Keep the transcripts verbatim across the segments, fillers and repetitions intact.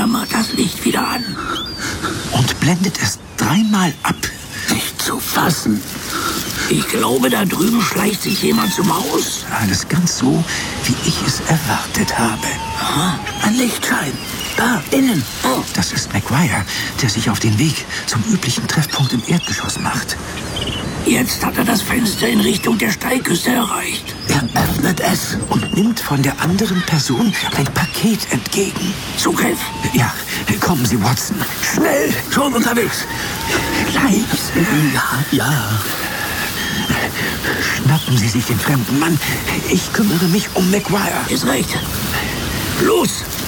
hämmert das Licht wieder an. Und blendet es dreimal ab. Nicht zu fassen. Ich glaube, da drüben schleicht sich jemand zum Haus. Alles ganz so, wie ich es erwartet habe. Aha, ein Lichtschein. Da, innen. Oh. Das ist McGuire, der sich auf den Weg zum üblichen Treffpunkt im Erdgeschoss macht. Jetzt hat er das Fenster in Richtung der Steilküste erreicht. Er öffnet es und nimmt von der anderen Person ein Paket entgegen. Zugriff. Ja, kommen Sie, Watson. Schnell, schon unterwegs. Leise. Ja, ja. Schnappen Sie sich den fremden Mann. Ich kümmere mich um McGuire. Ist recht. Los.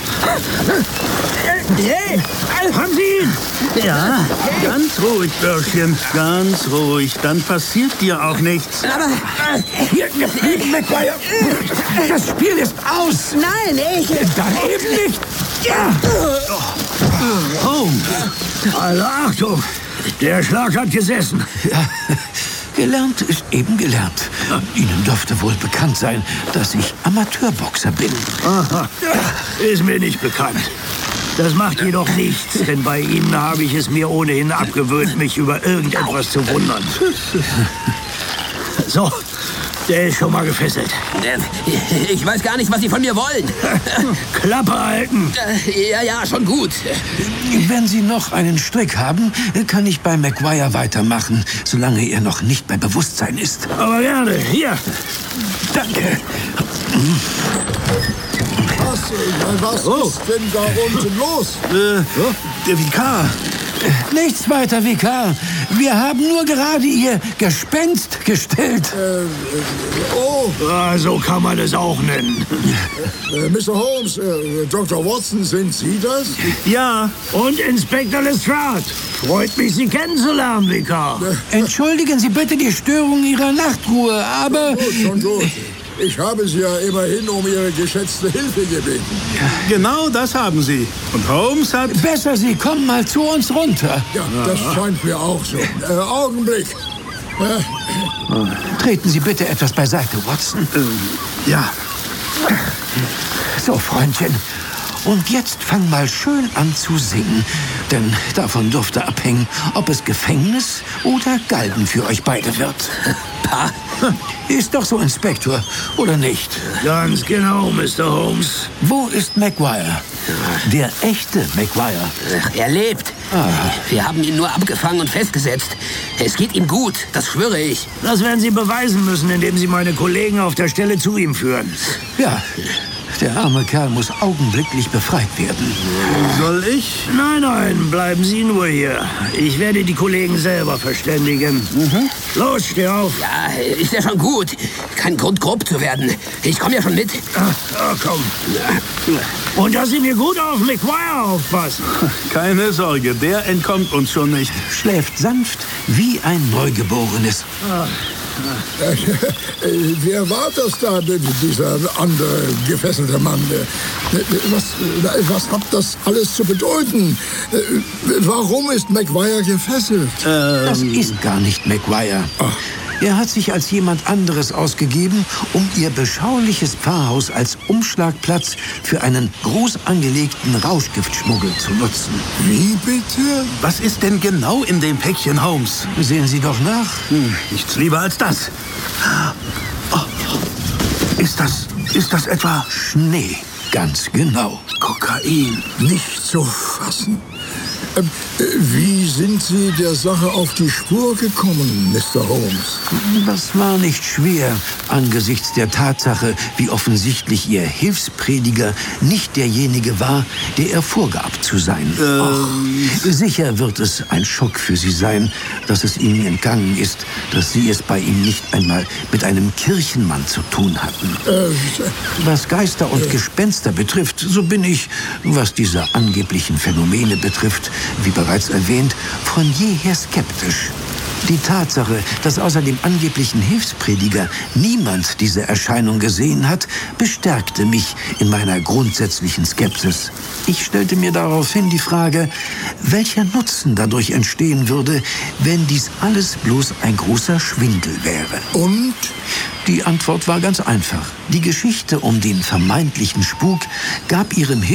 Hey, Haben Sie ihn? ja, ganz ruhig, Börschchen, ganz ruhig. Dann passiert dir auch nichts. Aber hier, McGuire, das Spiel ist aus. Nein, ich... Dann eben nicht. Ja. Holmes, Also Achtung, der Schlag hat gesessen. Ja, gelernt ist eben gelernt. Ihnen dürfte wohl bekannt sein, dass ich Amateurboxer bin. Aha, ist mir nicht bekannt. Das macht jedoch nichts, denn bei Ihnen habe ich es mir ohnehin abgewöhnt, mich über irgendetwas zu wundern. So, der ist schon mal gefesselt. Ich weiß gar nicht, was Sie von mir wollen. Klappe halten. Äh, Ja, ja, schon gut. Wenn Sie noch einen Strick haben, kann ich bei McGuire weitermachen, solange er noch nicht bei Bewusstsein ist. Aber gerne, hier. Danke. Was, äh, was Oh. ist denn da unten los? äh, der Vikar. Nichts weiter, Vikar. Wir haben nur gerade Ihr Gespenst gestellt. Oh, Ah, so kann man es auch nennen. äh, Mister Holmes, äh, Doktor Watson, sind Sie das? Ja, Und Inspektor Lestrade. Freut mich, Sie kennenzulernen, Vikar. Entschuldigen Sie bitte die Störung Ihrer Nachtruhe, aber... Gut, schon gut. Ich habe Sie ja immerhin um Ihre geschätzte Hilfe gebeten. genau das haben Sie. Und Holmes hat... Besser, Sie kommen mal zu uns runter. Ja, das scheint mir auch so. Äh, Augenblick. Äh, Treten Sie bitte etwas beiseite, Watson. Ja, So, Freundchen. Und jetzt fang mal schön an zu singen. Denn davon dürfte abhängen, ob es Gefängnis oder Galgen für euch beide wird. Pa, Ist doch so, Inspektor, oder nicht? Ganz genau, Mister Holmes. Wo ist McGuire? Der echte McGuire. er lebt. Wir haben ihn nur abgefangen und festgesetzt. Es geht ihm gut, das schwöre ich. Das werden Sie beweisen müssen, indem Sie meine Kollegen auf der Stelle zu ihm führen. Ja, der arme Kerl muss augenblicklich befreit werden. soll ich? Nein, nein, bleiben Sie nur hier. Ich werde die Kollegen selber verständigen. Los, steh auf. Ja, ist ja schon gut. Kein Grund, grob zu werden. Ich komme ja schon mit. Ah, ah, komm. Und dass Sie mir gut auf McGuire aufpassen. Keine Sorge, der entkommt uns schon nicht. Schläft sanft wie ein Neugeborenes. äh, wer war das da, dieser andere gefesselte Mann? Äh, Was, äh, was hat das alles zu bedeuten? Äh, Warum ist McGuire gefesselt? Das ist gar nicht McGuire. Er hat sich als jemand anderes ausgegeben, um ihr beschauliches Pfarrhaus als Umschlagplatz für einen groß angelegten Rauschgiftschmuggel zu nutzen. Wie bitte? Was ist denn genau in dem Päckchen, Holmes? Sehen Sie doch nach. Hm, nichts lieber als das. Oh, ist das, ist das etwa Schnee, ganz genau. Kokain? Nicht zu fassen. Ähm, äh, wie sind Sie der Sache auf die Spur gekommen, Mister Holmes? Das war nicht schwer angesichts der Tatsache, wie offensichtlich Ihr Hilfsprediger nicht derjenige war, der er vorgab zu sein. Ach, sicher wird es ein Schock für Sie sein, dass es Ihnen entgangen ist, dass Sie es bei ihm nicht einmal mit einem Kirchenmann zu tun hatten. Äh, Was Geister und Gespenster betrifft, so bin ich, was diese angeblichen Phänomene betrifft, wie bereits erwähnt, von jeher skeptisch. Die Tatsache, dass außer dem angeblichen Hilfsprediger niemand diese Erscheinung gesehen hat, bestärkte mich in meiner grundsätzlichen Skepsis. Ich stellte mir daraufhin die Frage, welcher Nutzen dadurch entstehen würde, wenn dies alles bloß ein großer Schwindel wäre. und? Die Antwort war ganz einfach. Die Geschichte um den vermeintlichen Spuk gab ihrem